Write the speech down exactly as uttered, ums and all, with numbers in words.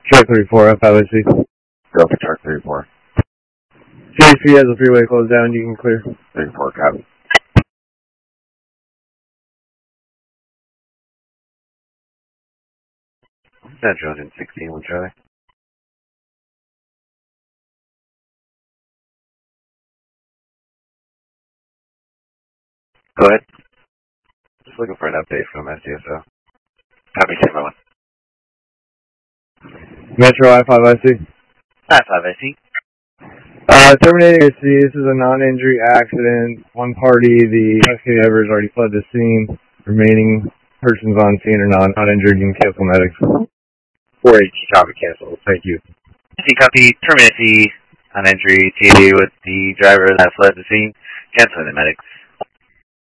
Truck thirty-four, F five I C. Go for truck thirty-four. C C has the freeway closed down, you can clear. thirty-four, copy. Central one sixteen, one Charlie. Go ahead. Just looking for an update from S D S O. Copy, ten one. Metro I five I C. I five I C. Uh, terminating A C, this is a non-injury accident. One party, the investigating driver has already fled the scene. Remaining persons on scene are not, not injured, you can cancel medics. four H, copy, cancel. Thank you. C copy, terminate the non-injury T A D with the driver that fled the scene. Canceling the medics.